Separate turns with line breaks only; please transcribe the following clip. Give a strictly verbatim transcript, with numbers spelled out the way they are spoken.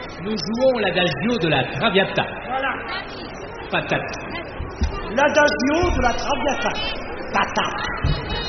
Nous jouons l'adagio de la Traviata.
Voilà.
Patate.
L'adagio de la Traviata. Patate.